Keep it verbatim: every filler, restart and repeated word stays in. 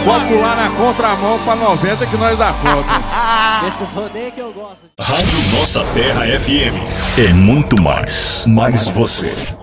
Pode pular na contramão pra noventa que nós dá conta. Esses rodeios que eu gosto. Rádio Nossa Terra F M. É muito mais. Mais você.